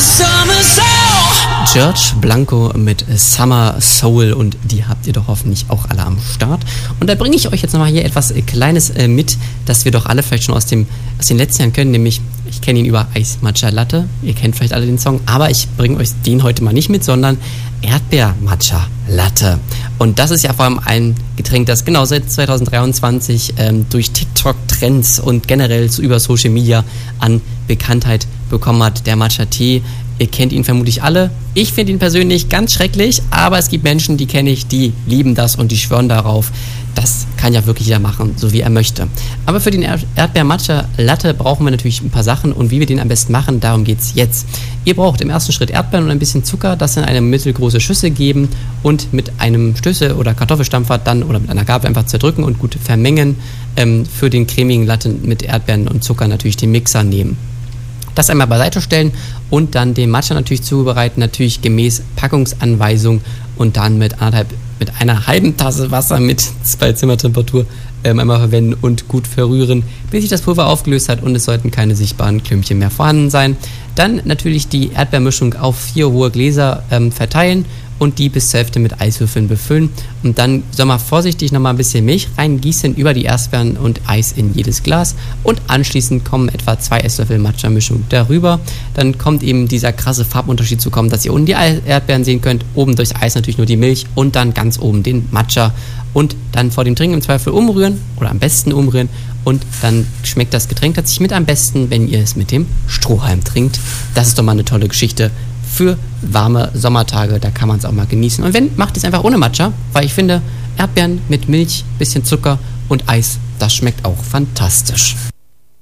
George Blanco mit Summer Soul, und die habt ihr doch hoffentlich auch alle am Start. Und da bringe ich euch jetzt nochmal hier etwas Kleines mit, das wir doch alle vielleicht schon aus den letzten Jahren können, nämlich ich kenne ihn über Eis Matcha Latte, ihr kennt vielleicht alle den Song, aber ich bringe euch den heute mal nicht mit, sondern Erdbeer Matcha Latte. Und das ist ja vor allem ein Getränk, das genau seit 2023 durch TikTok-Trends und generell über Social Media an Bekanntheit bekommen hat, der Matcha Tee. Ihr kennt ihn vermutlich alle. Ich finde ihn persönlich ganz schrecklich, aber es gibt Menschen, die kenne ich, die lieben das und die schwören darauf. Das kann ja wirklich jeder machen, so wie er möchte. Aber für den Erdbeer-Matcha-Latte brauchen wir natürlich ein paar Sachen, und wie wir den am besten machen, darum geht es jetzt. Ihr braucht im ersten Schritt Erdbeeren und ein bisschen Zucker, das in eine mittelgroße Schüssel geben und mit einem Stößel oder Kartoffelstampfer dann oder mit einer Gabel einfach zerdrücken und gut vermengen. Für den cremigen Latte mit Erdbeeren und Zucker natürlich den Mixer nehmen. Das einmal beiseite stellen und dann den Matcha natürlich zubereiten, natürlich gemäß Packungsanweisung, und dann mit einer halben Tasse Wasser mit 2 Zimmertemperatur einmal verwenden und gut verrühren, bis sich das Pulver aufgelöst hat und es sollten keine sichtbaren Klümpchen mehr vorhanden sein. Dann natürlich die Erdbeermischung auf 4 hohe Gläser verteilen und die bis zur Hälfte mit Eiswürfeln befüllen. Und dann soll man vorsichtig nochmal ein bisschen Milch reingießen über die Erdbeeren und Eis in jedes Glas. Und anschließend kommen etwa 2 Esslöffel Matcha-Mischung darüber. Dann kommt eben dieser krasse Farbunterschied zu kommen, dass ihr unten die Erdbeeren sehen könnt, oben durchs Eis natürlich nur die Milch und dann ganz oben den Matcha. Und dann vor dem Trinken im Zweifel umrühren oder am besten umrühren. Und dann schmeckt das Getränk tatsächlich mit am besten, wenn ihr es mit dem Strohhalm trinkt. Das ist doch mal eine tolle Geschichte für warme Sommertage, da kann man es auch mal genießen. Und wenn, macht es einfach ohne Matcha, weil ich finde, Erdbeeren mit Milch, bisschen Zucker und Eis, das schmeckt auch fantastisch.